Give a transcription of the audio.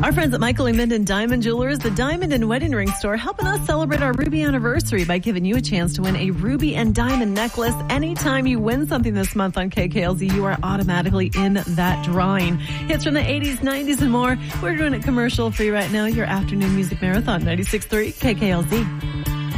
Our friends at Michael E. Minden Diamond Jewelers, the diamond and wedding ring store, helping us celebrate our Ruby anniversary by giving you a chance to win a ruby and diamond necklace. Anytime you win something this month on KKLZ, you are automatically in that drawing. Hits from the 80s, 90s, and more. We're doing it commercial free right now. Your afternoon music marathon, 96.3 KKLZ.